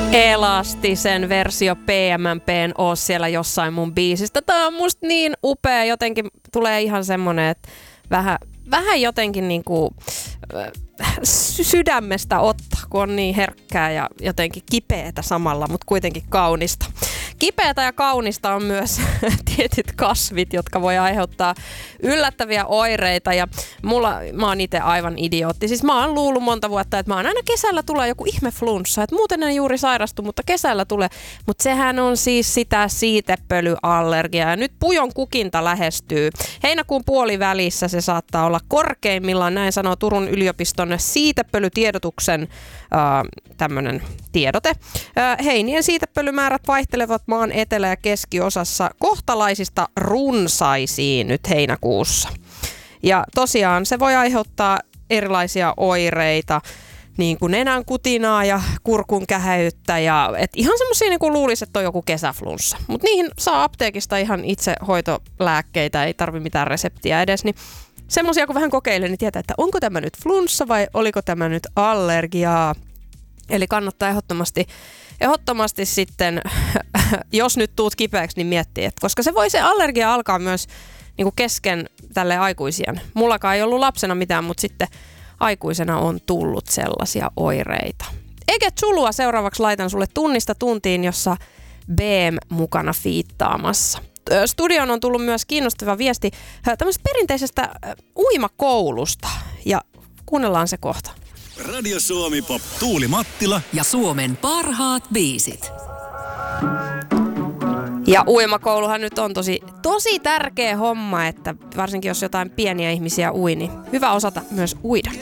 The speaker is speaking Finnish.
Elastisen versio PMMPn oo siellä jossain mun biisistä. Tää on musta niin upea, jotenkin tulee ihan semmonen, että vähän jotenkin niinku sydämestä ottaa, kun on niin herkkää ja jotenkin kipeätä samalla, mutta kuitenkin kaunista. Kipeätä ja kaunista on myös tietyt kasvit, jotka voi aiheuttaa yllättäviä oireita ja mä oon itse aivan idiootti. Siis mä oon luullut monta vuotta, että mä oon aina kesällä tulee joku ihme flunssa, että muuten en juuri sairastu, mutta kesällä tulee. Mutta sehän on siis sitä siitepölyallergiaa ja nyt pujon kukinta lähestyy. Heinäkuun puolivälissä se saattaa olla korkeimmillaan, näin sanoo Turun yliopiston siitepölytiedotuksen tämmöinen tiedote. Heinien siitepölymäärät vaihtelevat maan etelä- ja keskiosassa kohtalaisista runsaisiin nyt heinäkuussa. Ja tosiaan se voi aiheuttaa erilaisia oireita, niin kuin nenän kutinaa ja kurkun käheyttä ja ihan semmoisia niin kuin luulisi, että on joku kesäflunssa. Mutta niihin saa apteekista ihan itse hoitolääkkeitä, ei tarvi mitään reseptiä edes, niin semmoisia kun vähän kokeilen, niin tietää, että onko tämä nyt flunssa vai oliko tämä nyt allergiaa. Eli kannattaa ehdottomasti sitten, jos nyt tuut kipeäksi, niin miettiä, että koska se allergia alkaa myös niin kuin kesken tälle aikuisien. Mullakaan ei ollut lapsena mitään, mutta sitten aikuisena on tullut sellaisia oireita. Eikä Zulua seuraavaksi laitan sulle tunnista tuntiin, jossa BM mukana fiittaamassa. Studioon on tullut myös kiinnostava viesti tämmöisestä perinteisestä uimakoulusta ja kuunnellaan se kohta. Radio Suomi Pop, Tuuli Mattila ja Suomen parhaat biisit. Ja uimakouluhan nyt on tosi tärkeä homma, että varsinkin jos jotain pieniä ihmisiä ui, niin hyvä osata myös uida.